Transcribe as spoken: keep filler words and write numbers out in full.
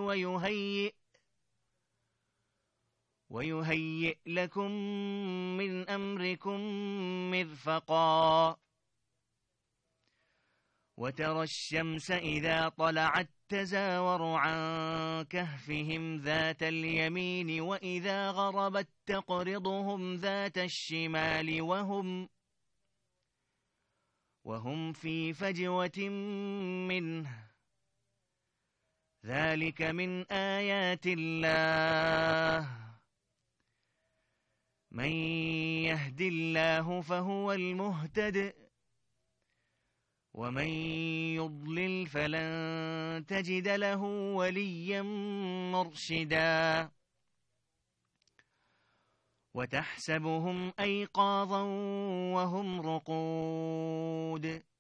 ويهيئ ويهيئ لكم من أمركم مرفقا وترى الشمس إذا طلعت تزاور عن كهفهم ذات اليمين وإذا غربت تقرضهم ذات الشمال وهم وهم في فجوة منه ذلك من آيات الله من يهد الله فهو المهتد ومن يضلل فلن تجد له وليا مرشدا وتحسبهم أيقاظا وهم رقود